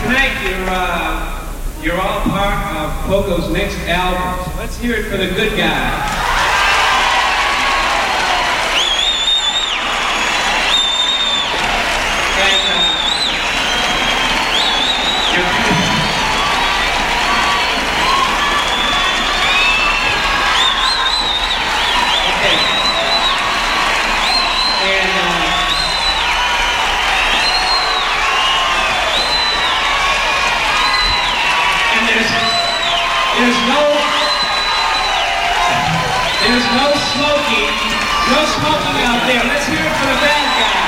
Tonight you're all part of Pogo's next album. So let's hear it for the good guy. There's no smoking out there. Let's hear it for the bad guy.